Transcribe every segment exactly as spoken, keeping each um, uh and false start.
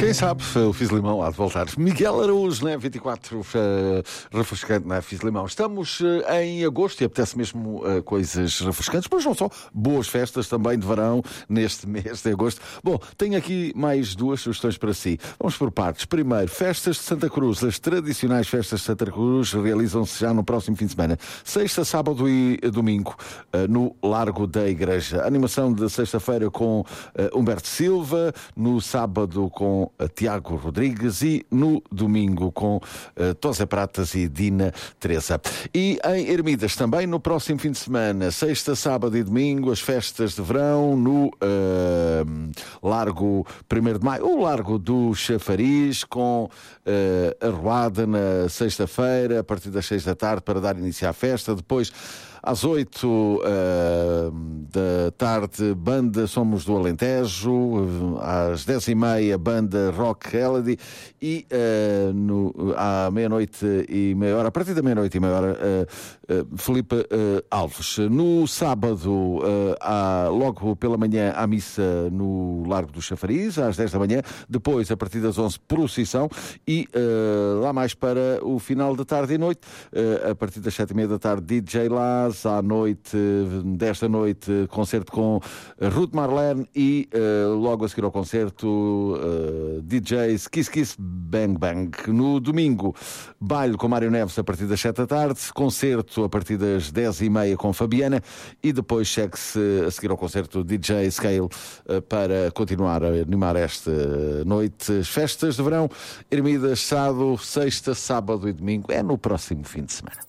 Quem sabe, o Fiz Limão há de voltar. Miguel Araújo, né? vinte e quatro, uh, refrescante, né? Fiz Limão. Estamos uh, em agosto e apetece mesmo uh, coisas refrescantes, mas não só. Boas festas também de verão neste mês de agosto. Bom, tenho aqui mais duas sugestões para si. Vamos por partes. Primeiro, festas de Santa Cruz. As tradicionais festas de Santa Cruz realizam-se já no próximo fim de semana. Sexta, sábado e domingo, uh, no Largo da Igreja. A animação de sexta-feira com uh, Humberto Silva, no sábado com uh, Tiago Rodrigues e no domingo com uh, Tosé Pratas e Dina Teresa. E em Ermidas também no próximo fim de semana, sexta, sábado e domingo, as festas de verão no uh, Largo primeiro de Maio, o Largo do Chafariz, com uh, a Arruada na sexta-feira, a partir das seis da tarde, para dar início à festa. Depois, às oito uh, da tarde, banda Somos do Alentejo. Uh, às dez e meia, banda Rock Elodie. E uh, no, à meia-noite e meia hora, a partir da meia-noite e meia hora, uh, uh, Filipe uh, Alves. No sábado, uh, há, logo pela manhã, há missa no Largo do Chafariz, às dez da manhã. Depois, a partir das onze, procissão. E uh, lá mais para o final da tarde e noite, uh, a partir das sete e meia da tarde, D J Laz. À noite, desta noite, concerto com Ruth Marlene e uh, logo a seguir ao concerto, uh, D Js Kiss Kiss Bang Bang. No domingo, baile com Mário Neves a partir das sete da tarde, concerto a partir das dez e meia com Fabiana e depois segue-se a seguir ao concerto D J Scale uh, para continuar a animar esta noite. As festas de verão, Ermidas, sábado, sexta, sábado e domingo. É no próximo fim de semana.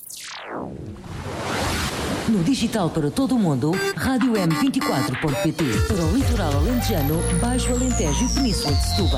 No digital para todo o mundo, rádio m vinte e quatro ponto pt. Para o litoral alentejano, Baixo Alentejo e Península de Setúbal.